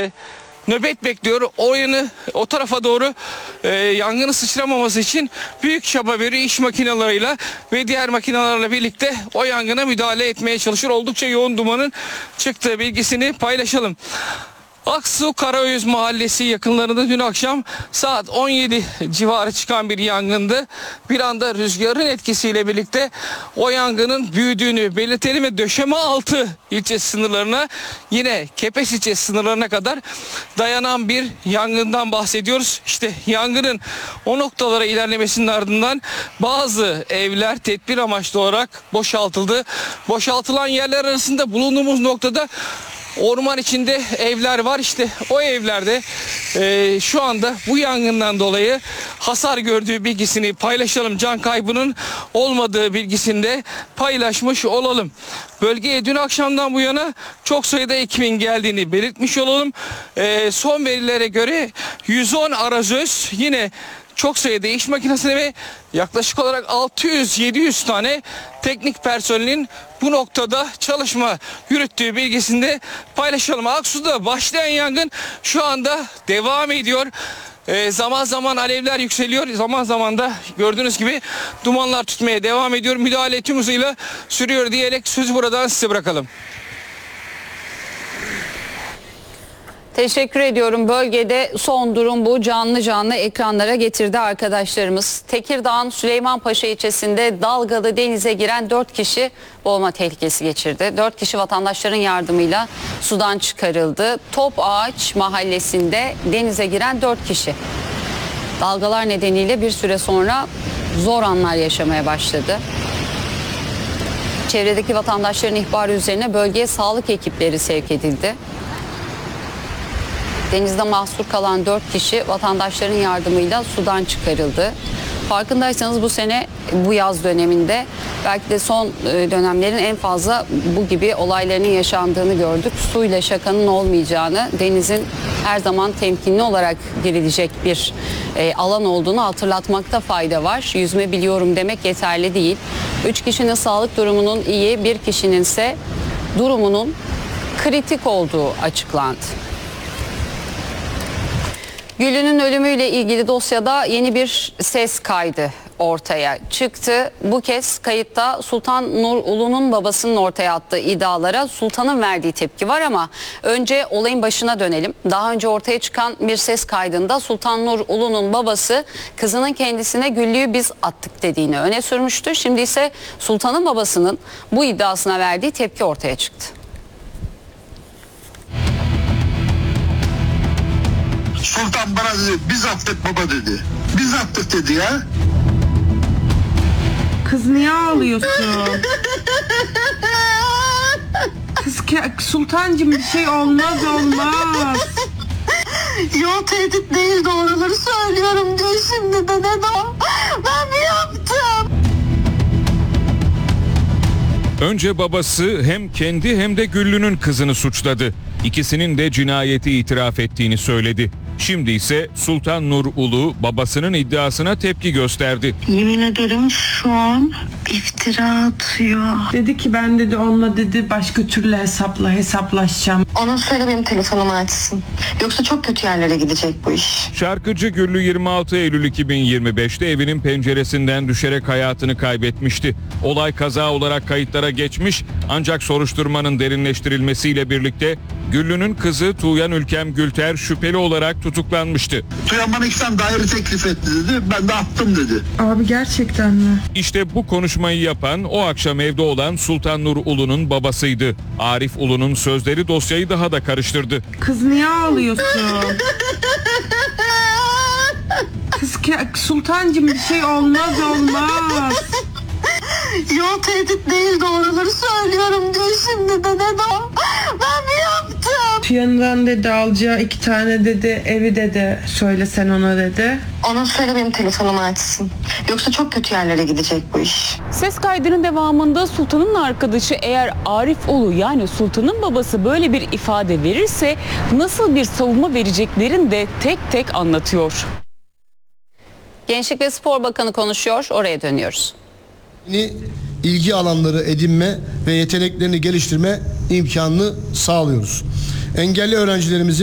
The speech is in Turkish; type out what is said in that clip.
nöbet bekliyor. O tarafa doğru yangını sıçramaması için büyük çaba veriyor. İş makineleriyle ve diğer makinelerle birlikte o yangına müdahale etmeye çalışıyor. Oldukça yoğun dumanın çıktığı bilgisini paylaşalım. Aksu Karaöz Mahallesi yakınlarında dün akşam saat 17 civarı çıkan bir yangındı. Bir anda rüzgarın etkisiyle birlikte o yangının büyüdüğünü belirtelim ve Döşemealtı ilçe sınırlarına, yine Kepez ilçe sınırlarına kadar dayanan bir yangından bahsediyoruz. İşte yangının o noktalara ilerlemesinin ardından bazı evler tedbir amaçlı olarak boşaltıldı. Boşaltılan yerler arasında bulunduğumuz noktada orman içinde evler var. İşte o evlerde şu anda bu yangından dolayı hasar gördüğü bilgisini paylaşalım. Can kaybının olmadığı bilgisini de paylaşmış olalım. Bölgeye dün akşamdan bu yana çok sayıda ekibin geldiğini belirtmiş olalım. Son verilere göre 110 arazöz, yine çok sayıda iş makinesine ve yaklaşık olarak 600-700 tane teknik personelin bu noktada çalışma yürüttüğü bilgisini de paylaşalım. Aksu'da başlayan yangın şu anda devam ediyor. Zaman zaman alevler yükseliyor. Zaman zaman da gördüğünüz gibi dumanlar tutmaya devam ediyor. Müdahale tüm hızıyla sürüyor diyerek sözü buradan size bırakalım. Teşekkür ediyorum. Bölgede son durum bu. Canlı canlı ekranlara getirdi arkadaşlarımız. Tekirdağ'ın Süleymanpaşa ilçesinde dalgalı denize giren 4 kişi boğulma tehlikesi geçirdi. 4 kişi vatandaşların yardımıyla sudan çıkarıldı. Topağaç mahallesinde denize giren 4 kişi. Dalgalar nedeniyle bir süre sonra zor anlar yaşamaya başladı. Çevredeki vatandaşların ihbarı üzerine bölgeye sağlık ekipleri sevk edildi. Denizde mahsur kalan 4 kişi vatandaşların yardımıyla sudan çıkarıldı. Farkındaysanız bu sene, bu yaz döneminde belki de son dönemlerin en fazla bu gibi olaylarının yaşandığını gördük. Suyla şakanın olmayacağını, denizin her zaman temkinli olarak girilecek bir alan olduğunu hatırlatmakta fayda var. Yüzme biliyorum demek yeterli değil. 3 kişinin sağlık durumunun iyi, bir kişinin ise durumunun kritik olduğu açıklandı. Güllü'nün ölümüyle ilgili dosyada yeni bir ses kaydı ortaya çıktı. Bu kez kayıtta Sultan Nur Ulu'nun babasının ortaya attığı iddialara Sultan'ın verdiği tepki var ama önce olayın başına dönelim. Daha önce ortaya çıkan bir ses kaydında Sultan Nur Ulu'nun babası kızının kendisine Güllü'yü biz attık dediğini öne sürmüştü. Şimdi ise Sultan'ın babasının bu iddiasına verdiği tepki ortaya çıktı. Sultan bana dedi, biz attık baba dedi. Biz attık dedi ya. Kız niye ağlıyorsun? Kız Sultancığım bir şey olmaz. Yo tehdit değil, doğruları söylüyorum diyor şimdi de dedem. Ben mi yaptım? Önce babası hem kendi hem de Güllü'nün kızını suçladı. İkisinin de cinayeti itiraf ettiğini söyledi. Şimdi ise Sultan Nur Ulu babasının iddiasına tepki gösterdi. Yemin ederim şu an iftira atıyor. Dedi ki ben dedi onunla dedi başka türlü hesaplaşacağım. Ona söyle benim telefonumu açsın. Yoksa çok kötü yerlere gidecek bu iş. Şarkıcı Güllü 26 Eylül 2025'te evinin penceresinden düşerek hayatını kaybetmişti. Olay kaza olarak kayıtlara geçmiş ancak soruşturmanın derinleştirilmesiyle birlikte Güllü'nün kızı Tuğyan Ülkem Gülter şüpheli olarak tutuklanmıştı. Tuyan bana 2 tane daire teklif etti dedi. Ben de attım dedi. Abi gerçekten mi? İşte bu konuşmayı yapan, o akşam evde olan Sultan Nur Ulu'nun babasıydı. Arif Ulu'nun sözleri dosyayı daha da karıştırdı. Kız niye ağlıyorsun? Kız Sultancığım bir şey olmaz. Yo tehdit değil, doğruları söylüyorum diyor şimdi de dedem. Ben mi yaptım? Tuyan'dan dedi alacağı 2 tane dedi evi dedi söyle sen ona dedi. Ona söyle benim telefonumu açsın. Yoksa çok kötü yerlere gidecek bu iş. Ses kaydının devamında Sultan'ın arkadaşı eğer Arif Ulu yani Sultan'ın babası böyle bir ifade verirse nasıl bir savunma vereceklerini de tek tek anlatıyor. Gençlik ve Spor Bakanı konuşuyor, oraya dönüyoruz. İlgi alanları edinme ve yeteneklerini geliştirme imkanını sağlıyoruz. Engelli öğrencilerimizi